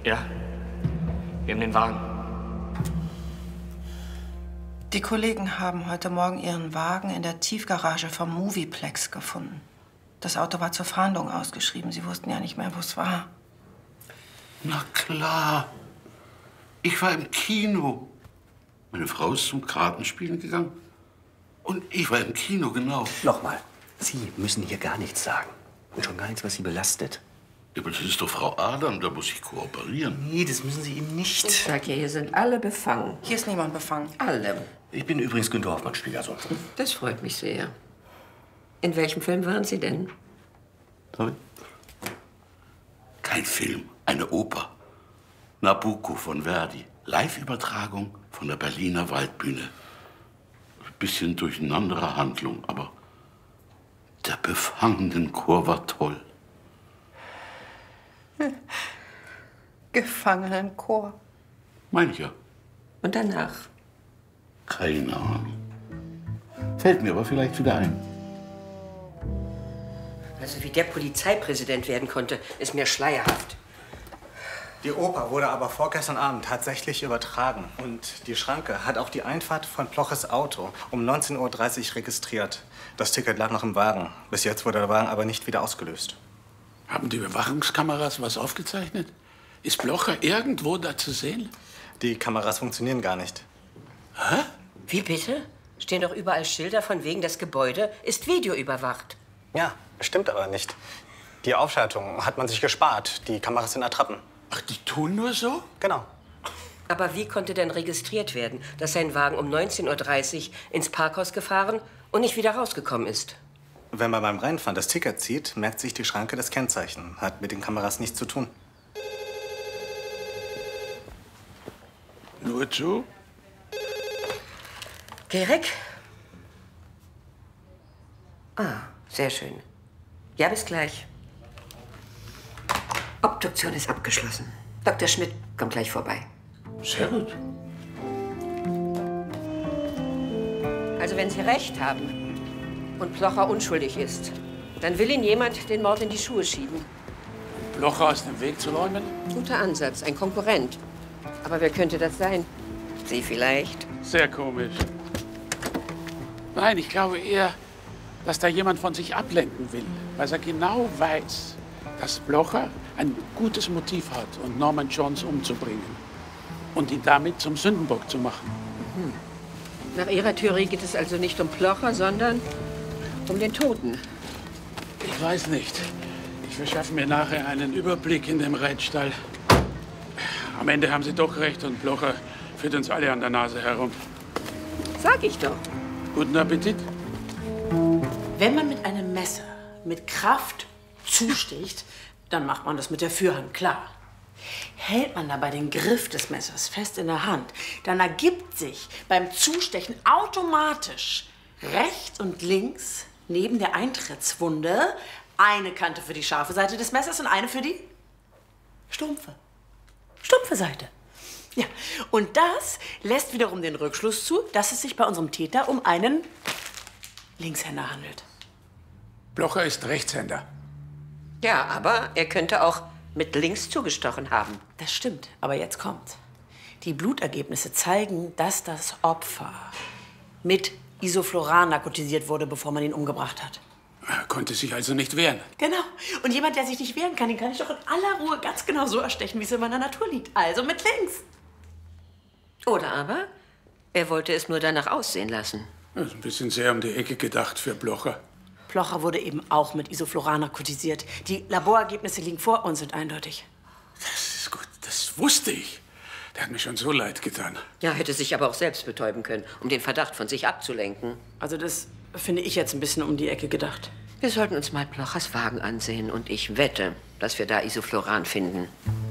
Ja. Wir haben den Wagen. Die Kollegen haben heute Morgen ihren Wagen in der Tiefgarage vom Movieplex gefunden. Das Auto war zur Fahndung ausgeschrieben. Sie wussten ja nicht mehr, wo es war. Na klar. Ich war im Kino. Meine Frau ist zum Kartenspielen gegangen. Und ich war im Kino, genau. Nochmal. Sie müssen hier gar nichts sagen. Und schon gar nichts, was Sie belastet. Ja, aber das ist doch Frau Adam, da muss ich kooperieren. Nee, das müssen Sie ihm nicht. Ich sag ja, hier sind alle befangen. Hier ist niemand befangen. Alle. Ich bin übrigens Günter Hoffmann, Schwiegersohn. Das freut mich sehr. In welchem Film waren Sie denn? Sorry? Kein Film, eine Oper. Nabucco von Verdi. Live-Übertragung von der Berliner Waldbühne. Bisschen durcheinandere Handlung, aber der Gefangenenchor war toll. Gefangenenchor. Meine ich ja. Und danach? Keine Ahnung. Fällt mir aber vielleicht wieder ein. Also wie der Polizeipräsident werden konnte, ist mir schleierhaft. Die Oper wurde aber vorgestern Abend tatsächlich übertragen. Und die Schranke hat auch die Einfahrt von Ploches Auto um 19:30 Uhr registriert. Das Ticket lag noch im Wagen. Bis jetzt wurde der Wagen aber nicht wieder ausgelöst. Haben die Überwachungskameras was aufgezeichnet? Ist Blocher irgendwo da zu sehen? Die Kameras funktionieren gar nicht. Hä? Wie bitte? Stehen doch überall Schilder von wegen, das Gebäude ist videoüberwacht. Ja, stimmt aber nicht. Die Aufschaltung hat man sich gespart. Die Kameras sind Attrappen. Ach, die tun nur so? Genau. Aber wie konnte denn registriert werden, dass sein Wagen um 19:30 Uhr ins Parkhaus gefahren und nicht wieder rausgekommen ist? Wenn man beim Reinfahren das Ticket zieht, merkt sich die Schranke das Kennzeichen. Hat mit den Kameras nichts zu tun. Nur zu? Gerek? Ah, sehr schön. Ja, bis gleich. Obduktion ist abgeschlossen. Dr. Schmidt kommt gleich vorbei. Sehr gut. Also wenn Sie recht haben und Plocher unschuldig ist, dann will Ihnen jemand den Mord in die Schuhe schieben. Blocher aus dem Weg zu räumen? Guter Ansatz, ein Konkurrent. Aber wer könnte das sein? Sie vielleicht? Sehr komisch. Nein, ich glaube eher, dass da jemand von sich ablenken will, weil er genau weiß, dass Blocher ein gutes Motiv hat, um Norman Jones umzubringen und ihn damit zum Sündenbock zu machen. Nach Ihrer Theorie geht es also nicht um Plocher, sondern um den Toten. Ich weiß nicht. Ich verschaffe mir nachher einen Überblick in dem Reitstall. Am Ende haben Sie doch recht und Blocher führt uns alle an der Nase herum. Sag ich doch. Guten Appetit. Wenn man mit einem Messer mit Kraft zusticht, dann macht man das mit der Führhand, klar. Hält man dabei den Griff des Messers fest in der Hand, dann ergibt sich beim Zustechen automatisch rechts und links neben der Eintrittswunde eine Kante für die scharfe Seite des Messers und eine für die stumpfe Seite. Ja, und das lässt wiederum den Rückschluss zu, dass es sich bei unserem Täter um einen Linkshänder handelt. Blocher ist Rechtshänder. Ja, aber er könnte auch mit links zugestochen haben. Das stimmt, aber jetzt kommt. Die Blutergebnisse zeigen, dass das Opfer mit Isofloran narkotisiert wurde, bevor man ihn umgebracht hat. Er konnte sich also nicht wehren. Genau. Und jemand, der sich nicht wehren kann, den kann ich doch in aller Ruhe ganz genau so erstechen, wie es in meiner Natur liegt. Also mit links. Oder aber er wollte es nur danach aussehen lassen. Das ist ein bisschen sehr um die Ecke gedacht für Blocher. Blocher wurde eben auch mit Isofloran narkotisiert. Die Laborergebnisse liegen vor uns sind eindeutig. Das ist gut, das wusste ich. Der hat mir schon so leid getan. Ja, hätte sich aber auch selbst betäuben können, um den Verdacht von sich abzulenken. Also das finde ich jetzt ein bisschen um die Ecke gedacht. Wir sollten uns mal Blochers Wagen ansehen und ich wette, dass wir da Isofloran finden.